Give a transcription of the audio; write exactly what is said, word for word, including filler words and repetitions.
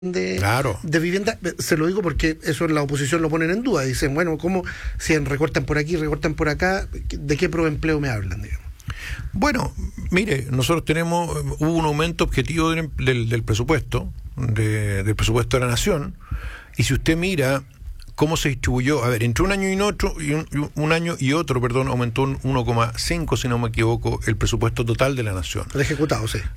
de, Claro. de vivienda. Se lo digo porque eso en la oposición lo ponen en duda. Dicen, bueno, ¿cómo si recortan por aquí, recortan por acá? ¿De qué proempleo me hablan, digamos? Bueno, mire, nosotros tenemos, hubo un aumento objetivo del, del, del presupuesto, de, del presupuesto de la Nación, y si usted mira cómo se distribuyó, a ver, entre un año y otro, y un, un año y otro, perdón, aumentó un uno coma cinco, si no me equivoco, el presupuesto total de la Nación. El ejecutado, sí.